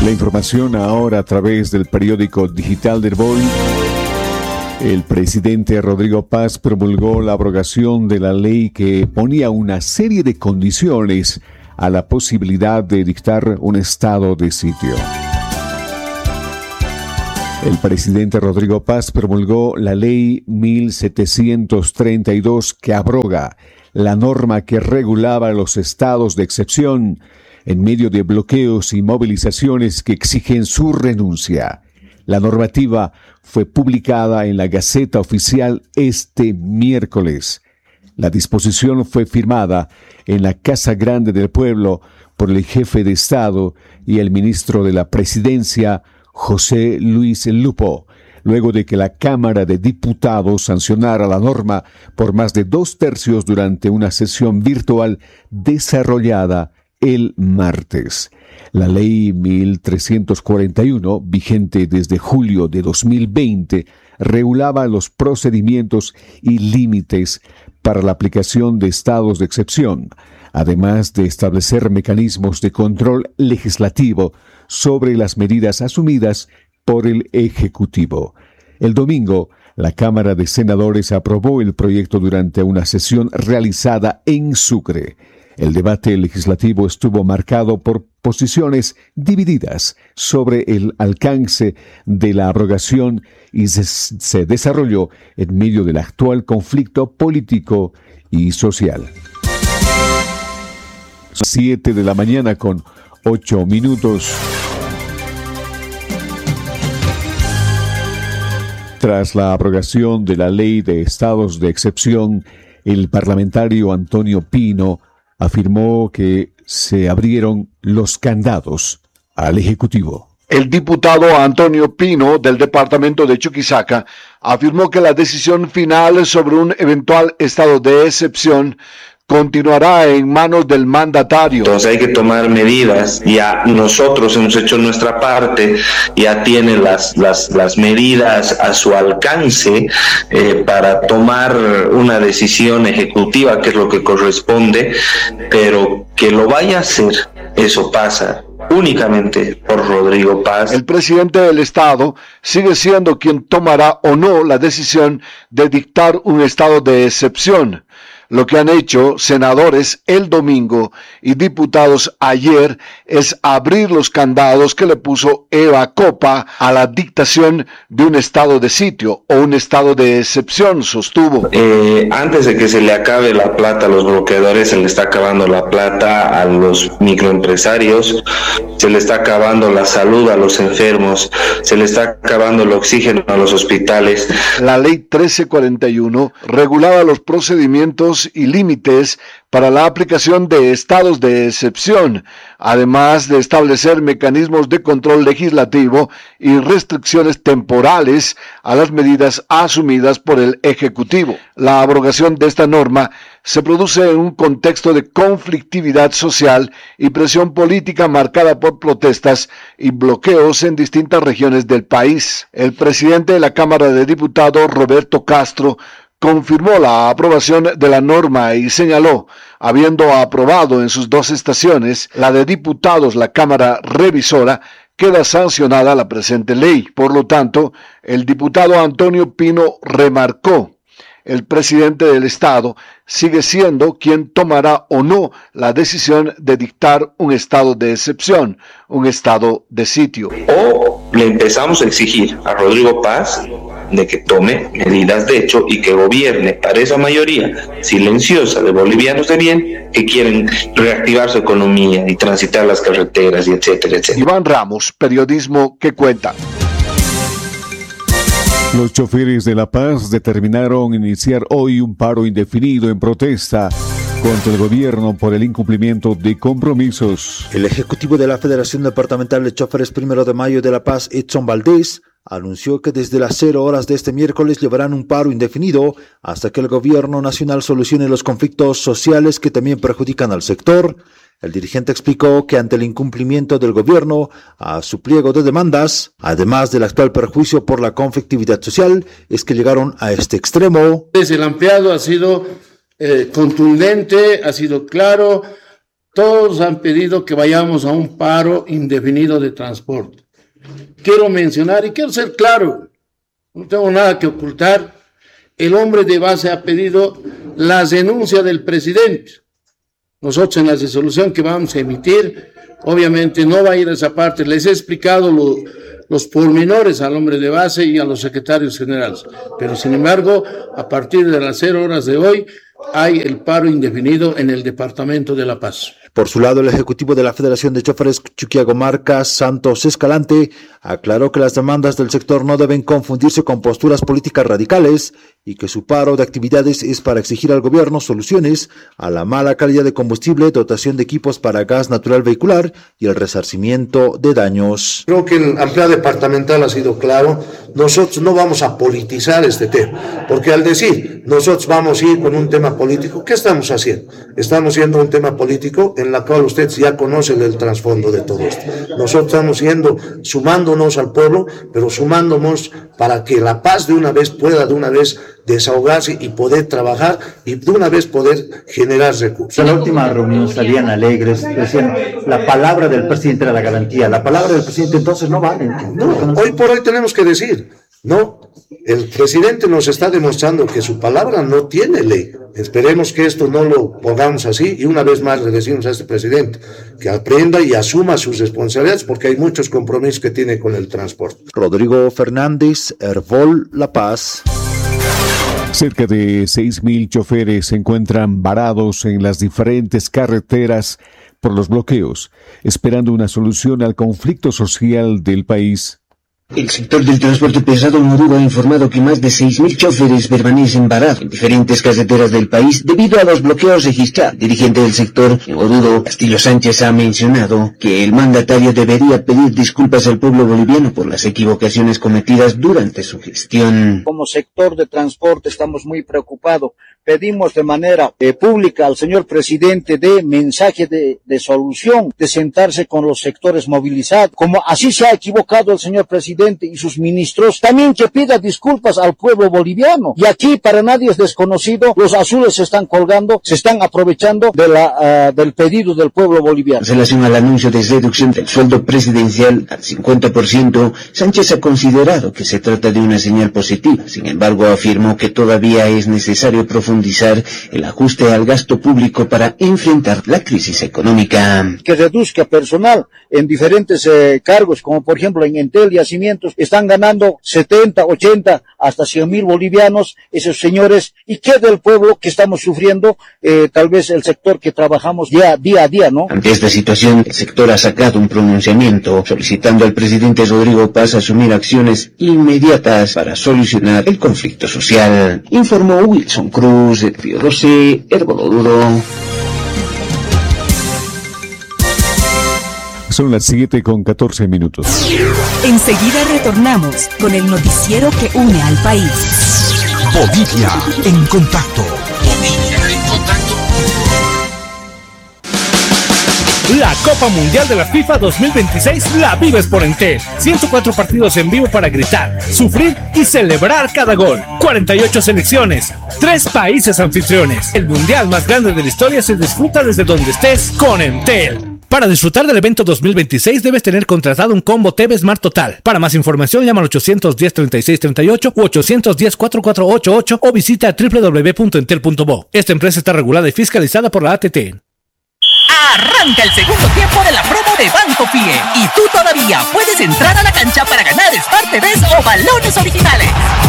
La información ahora a través del periódico digital del Bol. El presidente Rodrigo Paz promulgó la abrogación de la ley que ponía una serie de condiciones a la posibilidad de dictar un estado de sitio. El presidente Rodrigo Paz promulgó la ley 1732 que abroga la norma que regulaba los estados de excepción en medio de bloqueos y movilizaciones que exigen su renuncia. La normativa fue publicada en la Gaceta Oficial este miércoles. La disposición fue firmada en la Casa Grande del Pueblo por el jefe de Estado y el ministro de la Presidencia, José Luis Lupo, luego de que la Cámara de Diputados sancionara la norma por más de 2/3 durante una sesión virtual desarrollada el martes. La ley 1341, vigente desde julio de 2020, regulaba los procedimientos y límites para la aplicación de estados de excepción, además de establecer mecanismos de control legislativo sobre las medidas asumidas por el Ejecutivo. El domingo, la Cámara de Senadores aprobó el proyecto durante una sesión realizada en Sucre. El debate legislativo estuvo marcado por posiciones divididas sobre el alcance de la abrogación y se desarrolló en medio del actual conflicto político y social. 7 de la mañana con 8 minutos. Tras la abrogación de la ley de estados de excepción, el parlamentario Antonio Pino afirmó que se abrieron los candados al Ejecutivo. El diputado Antonio Pino, del departamento de Chuquisaca, afirmó que la decisión final sobre un eventual estado de excepción continuará en manos del mandatario. Entonces hay que tomar medidas. Ya nosotros hemos hecho nuestra parte, ya tiene las medidas a su alcance para tomar una decisión ejecutiva, que es lo que corresponde, pero que lo vaya a hacer, eso pasa únicamente por Rodrigo Paz. El presidente del Estado sigue siendo quien tomará o no la decisión de dictar un estado de excepción. Lo que han hecho senadores el domingo y diputados ayer es abrir los candados que le puso Eva Copa a la dictación de un estado de sitio o un estado de excepción, sostuvo. Antes de que se le acabe la plata a los bloqueadores, se le está acabando la plata a los microempresarios, se le está acabando la salud a los enfermos, se le está acabando el oxígeno a los hospitales. La ley 1341 regulaba los procedimientos y límites para la aplicación de estados de excepción, además de establecer mecanismos de control legislativo y restricciones temporales a las medidas asumidas por el Ejecutivo. La abrogación de esta norma se produce en un contexto de conflictividad social y presión política marcada por protestas y bloqueos en distintas regiones del país. El presidente de la Cámara de Diputados, Roberto Castro, confirmó la aprobación de la norma y señaló, habiendo aprobado en sus 2 estaciones, la de diputados, la Cámara Revisora, queda sancionada la presente ley. Por lo tanto, el diputado Antonio Pino remarcó: el presidente del Estado sigue siendo quien tomará o no la decisión de dictar un estado de excepción, un estado de sitio. O le empezamos a exigir a Rodrigo Paz de que tome medidas de hecho y que gobierne para esa mayoría silenciosa de bolivianos de bien que quieren reactivar su economía y transitar las carreteras y etcétera, etcétera. Iván Ramos, periodismo que cuenta. Los choferes de La Paz determinaron iniciar hoy un paro indefinido en protesta contra el gobierno por el incumplimiento de compromisos. El ejecutivo de la Federación Departamental de Choferes 1 de Mayo de La Paz, Edson Valdés, anunció que desde las 0 horas de este miércoles llevarán un paro indefinido hasta que el gobierno nacional solucione los conflictos sociales que también perjudican al sector. El dirigente explicó que ante el incumplimiento del gobierno a su pliego de demandas, además del actual perjuicio por la conflictividad social, es que llegaron a este extremo. El ampliado ha sido contundente, ha sido claro, todos han pedido que vayamos a un paro indefinido de transporte. Quiero mencionar y quiero ser claro, no tengo nada que ocultar, el hombre de base ha pedido la renuncia del presidente. Nosotros en la resolución que vamos a emitir, obviamente no va a ir a esa parte, les he explicado los pormenores al hombre de base y a los secretarios generales, pero sin embargo, a partir de las 0 horas de hoy, hay el paro indefinido en el departamento de La Paz. Por su lado, el ejecutivo de la Federación de Choferes Chuquiagomarca, Santos Escalante, aclaró que las demandas del sector no deben confundirse con posturas políticas radicales y que su paro de actividades es para exigir al gobierno soluciones a la mala calidad de combustible, dotación de equipos para gas natural vehicular y el resarcimiento de daños. Creo que el ampliado departamental ha sido claro. Nosotros no vamos a politizar este tema, porque al decir nosotros vamos a ir con un tema político, ¿qué estamos haciendo? Estamos yendo a un tema político en la cual ustedes ya conocen el trasfondo de todo esto. Nosotros estamos yendo, sumándonos al pueblo, pero sumándonos para que La Paz de una vez pueda desahogarse y poder trabajar y de una vez poder generar recursos. En la última reunión salían alegres, decían la palabra del presidente era la garantía, la palabra del presidente entonces no vale. No, hoy por hoy tenemos que decir, no, el presidente nos está demostrando que su palabra no tiene ley. Esperemos que esto no lo pongamos así y una vez más le decimos a este presidente que aprenda y asuma sus responsabilidades porque hay muchos compromisos que tiene con el transporte. Rodrigo Fernández, Hervol, La Paz. Cerca de 6.000 choferes se encuentran varados en las diferentes carreteras por los bloqueos, esperando una solución al conflicto social del país. El sector del transporte pesado en Oruro ha informado que más de 6.000 choferes permanecen varados en diferentes carreteras del país debido a los bloqueos registrados. El dirigente del sector en Oruro, Castillo Sánchez, ha mencionado que el mandatario debería pedir disculpas al pueblo boliviano por las equivocaciones cometidas durante su gestión. Como sector de transporte estamos muy preocupados. Pedimos de manera pública al señor presidente de mensaje de solución, de sentarse con los sectores movilizados, como así se ha equivocado el señor presidente y sus ministros, también que pida disculpas al pueblo boliviano. Y aquí para nadie es desconocido, los azules se están colgando, se están aprovechando del pedido del pueblo boliviano. En relación al anuncio de reducción del sueldo presidencial al 50%, Sánchez ha considerado que se trata de una señal positiva. Sin embargo, afirmó que todavía es necesario profundizar el ajuste al gasto público para enfrentar la crisis económica. Que reduzca personal en diferentes cargos, como por ejemplo en Entel y Yacimientos, están ganando 70, 80, hasta 100.000 bolivianos, esos señores, y que del pueblo que estamos sufriendo, tal vez el sector que trabajamos día a día, ¿no? Ante esta situación, el sector ha sacado un pronunciamiento solicitando al presidente Rodrigo Paz asumir acciones inmediatas para solucionar el conflicto social. Informó Wilson Cruz, de Río 12, Herboloduro. Son las 7:14. Enseguida retornamos con el noticiero que une al país. Bolivia en contacto. La Copa Mundial de la FIFA 2026 la vives por Entel. 104 partidos en vivo para gritar, sufrir y celebrar cada gol. 48 selecciones, 3 países anfitriones. El mundial más grande de la historia se disfruta desde donde estés con Entel. Para disfrutar del evento 2026 debes tener contratado un combo TV Smart Total. Para más información llama al 810-3638 u 810-4488 o visita www.entel.bo. Esta empresa está regulada y fiscalizada por la ATT. Arranca el segundo tiempo de la promo de Banco Pie y tú todavía puedes entrar a la cancha para ganar Smart TVs o balones originales.